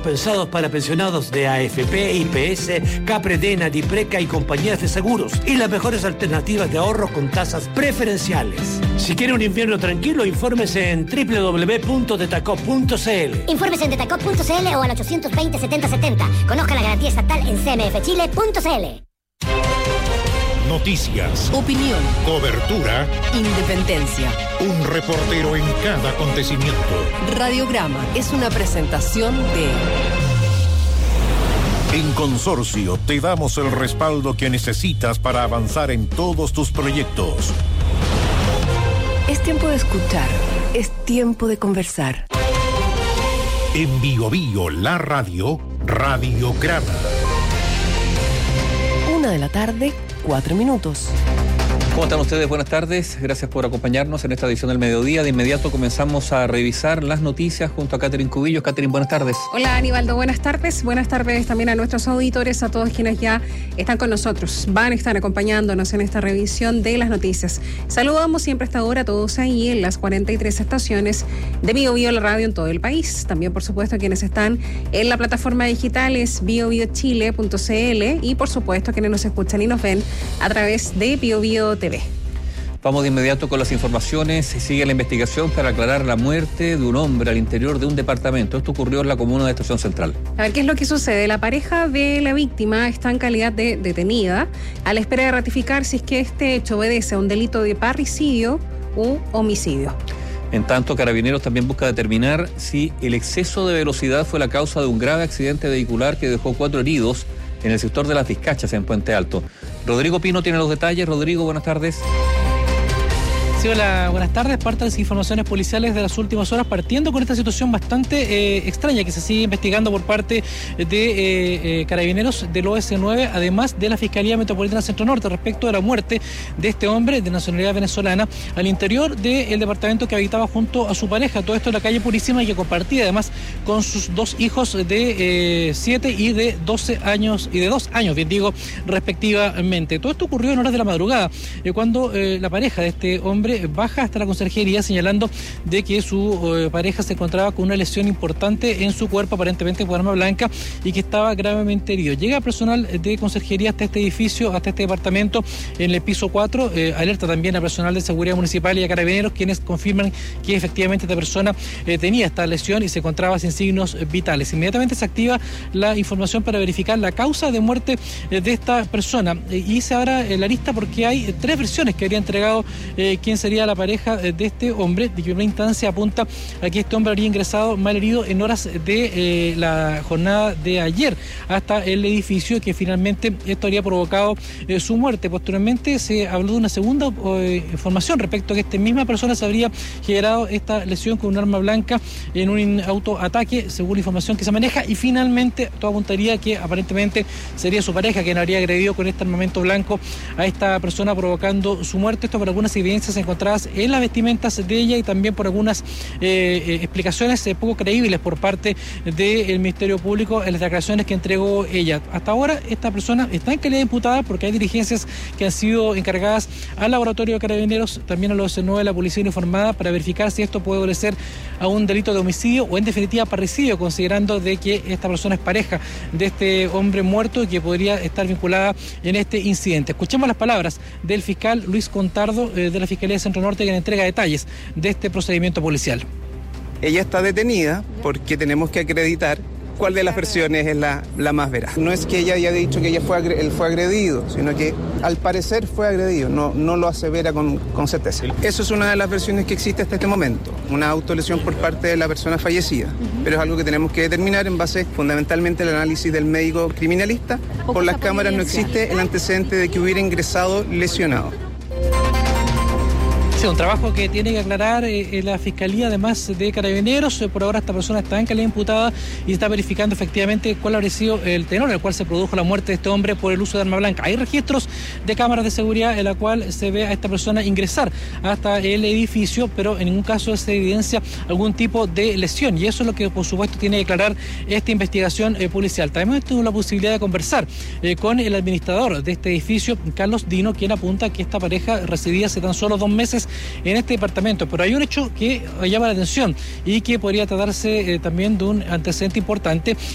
pensados para pensionados de AFP, IPS, Capredena, Dipreca y compañías de seguros. Y las mejores alternativas de ahorro con tasas preferenciales. Si quiere un invierno tranquilo, infórmese en www.detacop.cl. Infórmese en detacop.cl o al 820-7070. Conozca la garantía estatal en cmfchile.cl. Noticias, opinión, cobertura, independencia. Un reportero en cada acontecimiento. Radiograma es una presentación de... En Consorcio te damos el respaldo que necesitas para avanzar en todos tus proyectos. Es tiempo de escuchar, es tiempo de conversar. En Bio Bio, la radio, Radiograma. 1:00 p.m, 4 minutos. ¿Cómo están ustedes? Buenas tardes. Gracias por acompañarnos en esta edición del mediodía. De inmediato comenzamos a revisar las noticias junto a Catherine Cubillos. Catherine, buenas tardes. Hola, Aníbaldo. Buenas tardes. Buenas tardes también a nuestros auditores, a todos quienes ya están con nosotros. Van a estar acompañándonos en esta revisión de las noticias. Saludamos siempre a esta hora a todos ahí en las 43 estaciones de Bio Bio, la radio en todo el país. También, por supuesto, a quienes están en la plataforma digital es biobiochile.cl y, por supuesto, a quienes nos escuchan y nos ven a través de Bio Bio TV. Vamos de inmediato con las informaciones. Sigue la investigación para aclarar la muerte de un hombre al interior de un departamento. Esto ocurrió en la comuna de Estación Central. A ver, ¿qué es lo que sucede? La pareja de la víctima está en calidad de detenida a la espera de ratificar si es que este hecho obedece a un delito de parricidio u homicidio. En tanto, Carabineros también busca determinar si el exceso de velocidad fue la causa de un grave accidente vehicular que dejó 4 heridos en el sector de Las Vizcachas, en Puente Alto. Rodrigo Pino tiene los detalles. Rodrigo, buenas tardes. Sí, hola, buenas tardes. Parte de las informaciones policiales de las últimas horas, partiendo con esta situación bastante extraña que se sigue investigando por parte de Carabineros del OS9, además de la Fiscalía Metropolitana Centro Norte, respecto de la muerte de este hombre de nacionalidad venezolana al interior del departamento que habitaba junto a su pareja. Todo esto en la calle Purísima y que compartía además con sus 2 hijos de 7 y de 12 años y de 2 años, bien digo, respectivamente. Todo esto ocurrió en horas de la madrugada, cuando la pareja de este hombre baja hasta la conserjería señalando de que su pareja se encontraba con una lesión importante en su cuerpo, aparentemente por arma blanca, y que estaba gravemente herido. Llega personal de conserjería hasta este edificio, hasta este departamento en el piso 4, alerta también a personal de seguridad municipal y a Carabineros, quienes confirman que efectivamente esta persona tenía esta lesión y se encontraba sin signos vitales. Inmediatamente se activa la información para verificar la causa de muerte de esta persona y se abre la lista porque hay 3 versiones que habría entregado quién sería la pareja de este hombre. De primera instancia apunta a que este hombre habría ingresado mal herido en horas de la jornada de ayer hasta el edificio, que finalmente esto habría provocado su muerte. Posteriormente se habló de una segunda información respecto a que esta misma persona se habría generado esta lesión con un arma blanca en un autoataque, según la información que se maneja, y finalmente todo apuntaría que aparentemente sería su pareja quien habría agredido con este armamento blanco a esta persona, provocando su muerte. Esto por algunas evidencias encontradas en las vestimentas de ella y también por algunas explicaciones poco creíbles por parte del Ministerio Público en las declaraciones que entregó ella. Hasta ahora esta persona está en calidad de imputada porque hay diligencias que han sido encargadas al laboratorio de Carabineros, también a los 9 de la Policía Uniformada, para verificar si esto puede obedecer a un delito de homicidio o en definitiva parricidio, considerando de que esta persona es pareja de este hombre muerto y que podría estar vinculada en este incidente. Escuchemos las palabras del fiscal Luis Contardo de la Fiscalía de Centro Norte, que entrega detalles de este procedimiento policial. Ella está detenida porque tenemos que acreditar cuál de las versiones es la más veraz. No es que ella haya dicho que él fue agredido, sino que al parecer fue agredido, no lo asevera con certeza. Eso es una de las versiones que existe hasta este momento, una autolesión por parte de la persona fallecida, pero es algo que tenemos que determinar en base fundamentalmente al análisis del médico criminalista. Por las cámaras no existe el antecedente de que hubiera ingresado lesionado. Sí, un trabajo que tiene que aclarar la Fiscalía, además de Carabineros. Por ahora esta persona está en calidad imputada y está verificando efectivamente cuál habría sido el tenor al cual se produjo la muerte de este hombre por el uso de arma blanca. Hay registros de cámaras de seguridad en la cual se ve a esta persona ingresar hasta el edificio, pero en ningún caso se evidencia algún tipo de lesión, y eso es lo que por supuesto tiene que aclarar esta investigación policial. También tuvo la posibilidad de conversar con el administrador de este edificio, Carlos Dino, quien apunta que esta pareja residía hace tan solo 2 meses en este departamento, pero hay un hecho que llama la atención y que podría tratarse también de un antecedente importante,